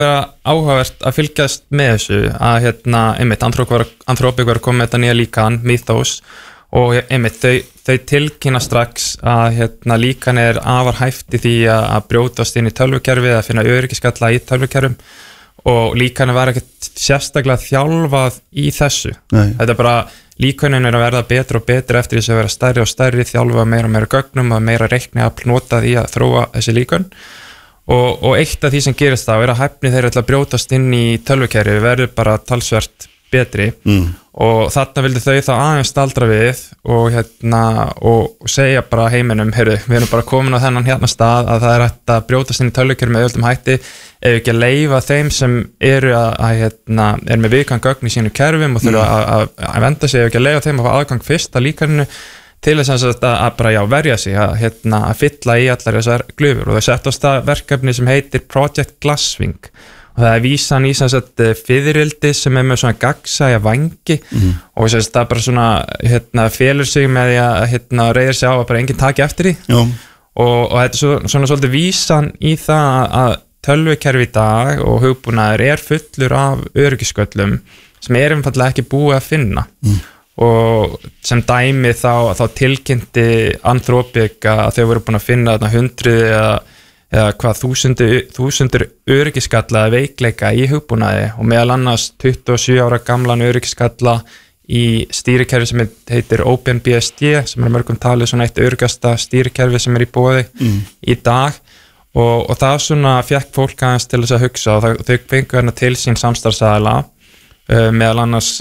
áhugavert að fylgjast með þessu að einmitt Anthropic var að koma með þetta nýja líkan Mythos og einmitt þau tilkynna strax að líkan afar hæft í því að brjótast inn í tölvukerfi að finna öryggisgalla í tölvukerfum og líkan var ekkert sérstaklega þjálfað í þessu. Nei. Þetta bara líkanin að verða betur og betur eftir þess að vera stærri og stærri, þjálfa meira og meira gögnum og meira reikniafl notað í að þróa þessi líkan og eitt af því sem gerist þá að hæfni þeirra til að brjótast inn í tölvukerfi verður bara talsvert betri og þarna vildi þau þá aðeins staldra við og segja bara heiminum, heyrðu, við erum bara komin á þennan stað að það hægt að brjótast inn í tölvukerfi með öllum hætti ef ekki að leyfa þeim sem eru er með viðkvæm gögn í sínu kerfum og þurfa að venda sig ef ekki að leyfa þeim að fá aðgang fyrst að líkaninu til þess að bara verja sig að fylla í allar þessar glufur og þau sett á stað verkefni sem heitir Project Glasswing og það vísan í fiðrildi sem með svona gagnsæja vangi og það bara svona felur sig með því að reyðir sig á að bara enginn taki eftir því og þetta svona svolítið vísan í það að tölvukerfi í dag og hugbúnaður fullur af öryggisgöllum sem einfaldlega ekki búið að finna og sem dæmi þá tilkynnti Anthropic að þau voru búin að finna hundruð eða hvað þúsundur öryggisgalla veikleika í hugbúnaði og meðal annars 27 ára gamlan öryggisgalla í stýrikerfi sem heitir OpenBSD sem mörgum talið svona eitt öruggasta stýrikerfi sem í boði í dag og það svona fekk fólk aðeins til þess að hugsa og þau fengu til sín samstarfsaðila meðal annars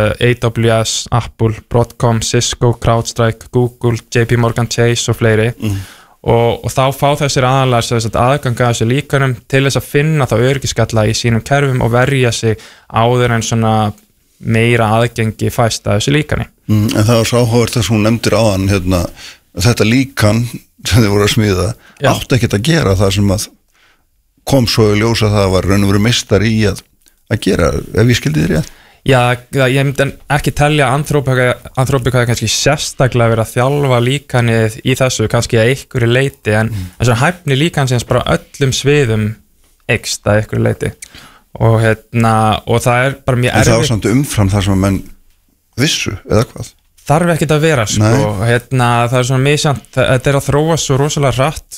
AWS, Apple, Broadcom, Cisco, CrowdStrike, Google, JP Morgan Chase og fleiri og þá fá þessir aðalar aðganga þessu líkanum til þess að finna þá öryggisgalla í sínum kerfum og verja sig áður en svona meira aðgengi fæst að þessu líkani. En það var svo áhugavert að hún nefndir áðan þetta líkan sem þið voru að smíða átti ekkert að gera það sem að kom svo í ljós að það var raun og veru meistari í að gera, ef ég skildi þér rétt? Já, ég myndi ekki telja Anthropic hafi kannski sérstaklega verið að þjálfa líkanið í þessu, kannski að einhverju leiti en svona hæfni líkansins bara öllum sviðum eykst að einhverju leiti og það bara mjög erfitt. En það var samt umfram það sem að menn vissu, eða hvað? Þarf ekkert að vera, sko, það svona misjant, þetta að þróa svo rosalega hratt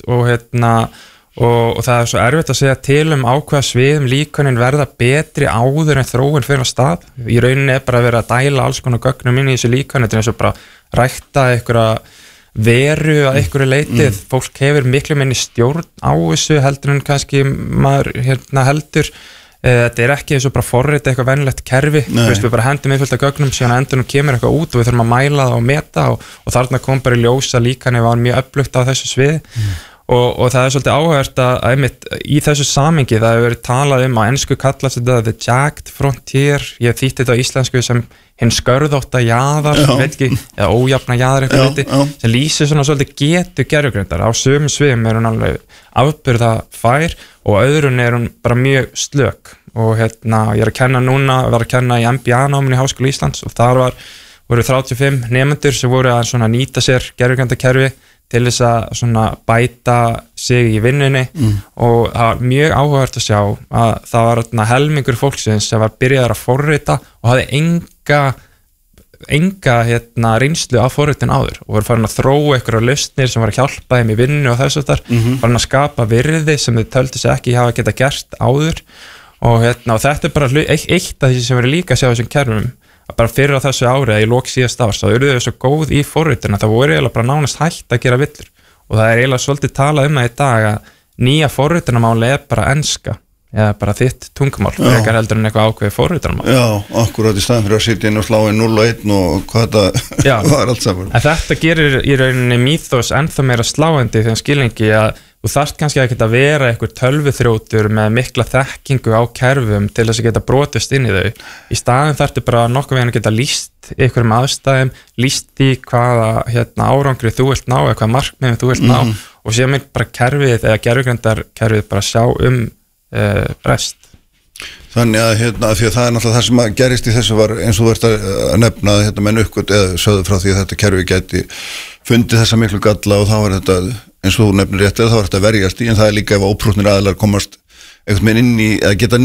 og það svo erfitt að segja til ákveða sviðum líkanin verða betri áður en þróun fyrir að stað. Í rauninni bara að vera að dæla alls konar gögnum inn í þessu líkan, þetta eins og bara rækta einhverja veru að einhverju leitið, fólk hefur miklu minni stjórn á þessu heldur en kannski maður heldur. Þetta ekki eins og bara forrita eitthvað venjulegt kerfi, við bara hendum einfölda gögnum síðan endunum kemur eitthvað út og við þurfum að mæla það og meta og þarna kom bara í ljós að líkanið var mjög öflugt á þessu sviði og það svolítið áhugavert að einmitt í þessu samhengi það hefur verið talað á ensku kallast þetta The Jagged Frontier, ég þýtti þetta á íslensku sem hinn skörðótta jaðar, veit ekki, eða ójafna jaðar sem lýsir svona svolítið getu gervigreindar, á sömu sviðum hún alveg afburðafær og öðrun hún bara mjög slök og ég var að kenna í MBA-náminu í Háskóla Íslands og þar voru 35 nemendur sem voru að svona nýta sér gervigreindarkerfi til þess að svona bæta sig í vinnunni og það var mjög áhugavert að sjá að það var helmingur fólksins sem var byrjaðar að forrita og hafði enga reynslu af forritin áður og voru farin að þróa einhverjar lausnir sem var að hjálpa þeim í vinnu og þess farin að skapa virði sem þau töldu sig ekki hafa geta gert áður og þetta bara eitt af því sem verið líka að sjá þessum kerfum bara fyrir á þessu ári eða í lok síðast árs þá eru þau svo góð í forritin að það voru eiginlega bara nánast hægt að gera villur og það eiginlega svolítið talað það í dag að nýja forritinamáli bara enska eða bara þitt tungumál frekar heldur en eitthvað ákveðið forritinamál. Já, akkurat í staðan fyrir að sitja inn og slá inn 0 og 1 og hvað þetta var allt saman. En þetta gerir í rauninni Mythos ennþá meira sláandi þegar skilningi að þú þarft kannski ekki að vera einhver tölvuþrjótur með mikla þekkingu á kerfum til þess að geta brotist inn í þau. Í staðin þarftu bara nokkuð veginn að geta lýst einhverjum aðstæðum, lýst í hvaða árangri þú vilt ná eða hvaða markmiðum þú vilt ná og síðan mynd bara kerfið eða gervigreindarkerfið bara sjá rest. Þannig að því að það náttúrulega það sem gerist í þessu var eins og þú ert að nefna menn uppgöt eða sögðu frá því að þetta kerfi gæti fundið þessa miklu galla og þá var þetta eins og þú nefnir rétt eða þá var þetta verjast í en það líka ef óprúttnir aðilar komast einhvern veginn inn í að geta